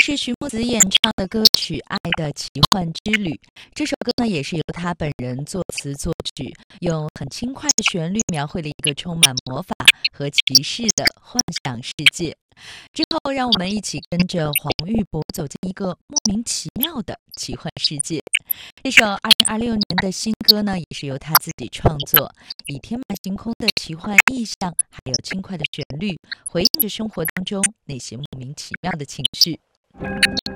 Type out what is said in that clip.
是徐木子演唱的歌曲《爱的奇幻之旅》。这首歌呢，也是由他本人作词作曲，用很轻快的旋律描绘了一个充满魔法和骑士的幻想世界。之后，让我们一起跟着黄玉博走进一个莫名其妙的奇幻世界。这首2026年的新歌呢，也是由他自己创作，以天马行空的奇幻意象，还有轻快的旋律，回应着生活当中那些莫名其妙的情绪。